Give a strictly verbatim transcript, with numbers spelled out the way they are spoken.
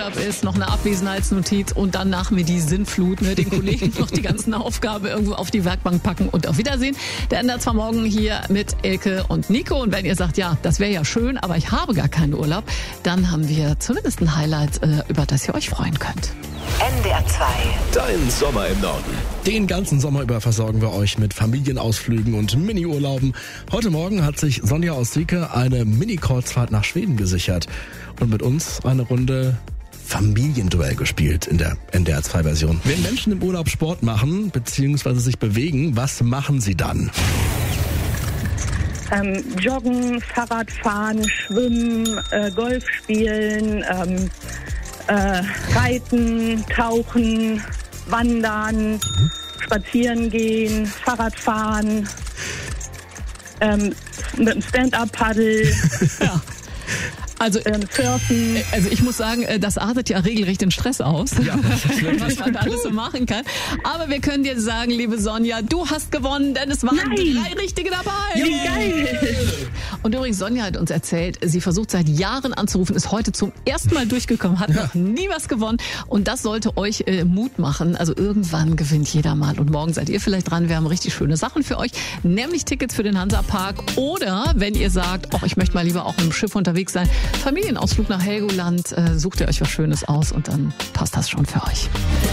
Urlaub ist, noch eine Abwesenheitsnotiz und dann nach mir die Sinnflut, ne, den Kollegen noch die ganzen Aufgaben irgendwo auf die Werkbank packen und auf Wiedersehen. Der ändert zwar morgen hier mit Elke und Nico und wenn ihr sagt, ja, das wäre ja schön, aber ich habe gar keinen Urlaub, dann haben wir zumindest ein Highlight, äh, über das ihr euch freuen könnt. N D R zwei. Dein Sommer im Norden. Den ganzen Sommer über versorgen wir euch mit Familienausflügen und Mini-Urlauben. Heute Morgen hat sich Sonja aus Sieke eine Mini-Kreuzfahrt nach Schweden gesichert und mit uns eine Runde Familienduell gespielt in der N D R zwei Version. Wenn Menschen im Urlaub Sport machen bzw. sich bewegen, was machen sie dann? Ähm, joggen, Fahrradfahren, schwimmen, äh, Golf spielen, ähm, äh, reiten, tauchen, wandern, mhm. spazieren gehen, Fahrradfahren, ähm, mit dem Stand-Up-Paddle. Ja. Also, ähm, surfen. Also ich muss sagen, das artet ja regelrecht den Stress aus, ja, was man da alles so machen kann. Aber wir können dir sagen, liebe Sonja, du hast gewonnen, denn es waren Nein. drei Richtige dabei. Wie geil! Und übrigens, Sonja hat uns erzählt, sie versucht seit Jahren anzurufen, ist heute zum ersten Mal durchgekommen, hat ja. noch nie was gewonnen. Und das sollte euch äh, Mut machen. Also irgendwann gewinnt jeder mal. Und morgen seid ihr vielleicht dran. Wir haben richtig schöne Sachen für euch, nämlich Tickets für den Hansapark. Oder wenn ihr sagt, oh, ich möchte mal lieber auch mit dem Schiff unterwegs sein, Familienausflug nach Helgoland, äh, sucht ihr euch was Schönes aus und dann passt das schon für euch.